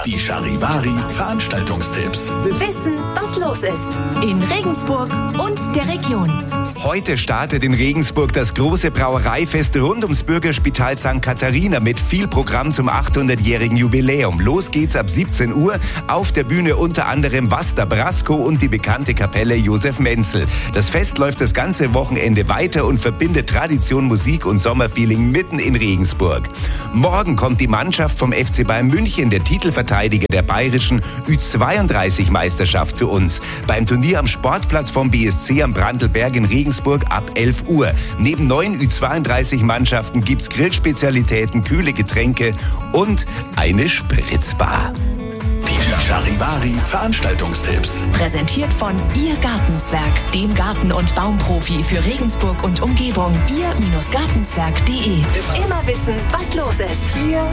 Die Charivari Veranstaltungstipps. Wissen, was los ist in Regensburg und der Region. Heute startet in Regensburg das große Brauereifest rund ums Bürgerspital St. Katharina mit viel Programm zum 800-jährigen Jubiläum. Los geht's ab 17 Uhr. Auf der Bühne unter anderem Vasta Brasco und die bekannte Kapelle Josef Menzel. Das Fest läuft das ganze Wochenende weiter und verbindet Tradition, Musik und Sommerfeeling mitten in Regensburg. Morgen kommt die Mannschaft vom FC Bayern München, der Titelverteidiger der bayerischen Ü32-Meisterschaft, zu uns. Beim Turnier am Sportplatz vom BSC am Brandlberg in Regensburg ab 11 Uhr. Neben 9 Ü32-Mannschaften gibt's Grillspezialitäten, kühle Getränke und eine Spritzbar. Die Charivari Veranstaltungstipps. Präsentiert von Ihr Gartenzwerg, dem Garten- und Baumprofi für Regensburg und Umgebung. Ihr-Gartenzwerg.de. Immer wissen, was los ist. Ihr